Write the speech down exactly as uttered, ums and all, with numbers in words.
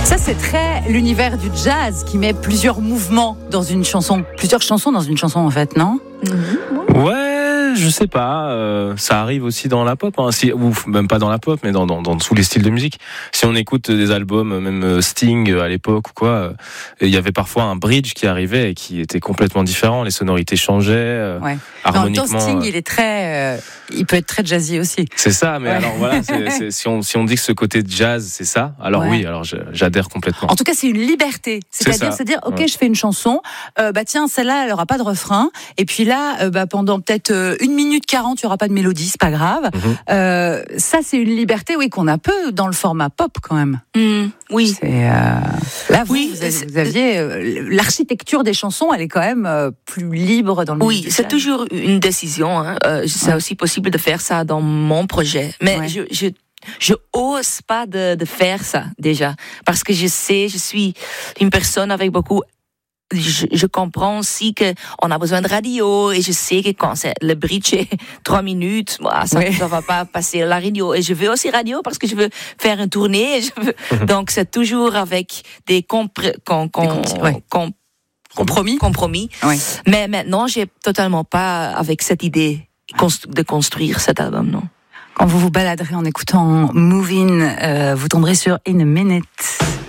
Ça, c'est très l'univers du jazz qui met plusieurs mouvements dans une chanson, plusieurs chansons dans une chanson en fait, non ? Mmh. Ouais, je sais pas. Euh, ça arrive aussi dans la pop, hein, si, ou même pas dans la pop, mais dans, dans, dans tous les styles de musique. Si on écoute des albums, même Sting à l'époque ou quoi, il y avait parfois un bridge qui arrivait et qui était complètement différent. Les sonorités changeaient, euh, ouais. harmoniquement. Non, Sting, il est très, euh, il peut être très jazzy aussi. C'est ça, mais ouais. alors voilà, c'est, c'est, si on si on dit que ce côté de jazz, c'est ça, alors ouais. oui, alors je, j'adhère complètement. En tout cas, c'est une liberté. C'est-à-dire, c'est, c'est dire, ok, ouais. je fais une chanson, euh, bah tiens, celle-là, elle aura pas de refrain, et puis là, euh, bah pendant peut-être euh, une minute quarante, il y aura pas de mélodie, c'est pas grave. Mm-hmm. Euh, ça, c'est une liberté, oui, qu'on a peu dans le format pop quand même. Mm, oui. C'est, euh... Là, vous, oui, vous, avez, vous aviez euh, l'architecture des chansons, elle est quand même euh, plus libre dans le. Oui, c'est toujours une décision. Hein. Euh, c'est ouais. aussi possible de faire ça dans mon projet, mais ouais. je, je je ose pas de, de faire ça déjà parce que je sais, je suis une personne avec beaucoup. Je, je comprends aussi que on a besoin de radio et je sais que quand c'est le bridge est trois minutes, bah, ça ne oui. va pas passer à la radio. Et je veux aussi radio parce que je veux faire une tournée. Et je veux... mm-hmm. Donc c'est toujours avec des, compr- com- com- des ouais. com- compromis. compromis. Oui. Mais maintenant, j'ai totalement pas avec cette idée de construire cet album, non. Quand vous vous baladerez en écoutant Moving, euh, vous tomberez sur In a Minute.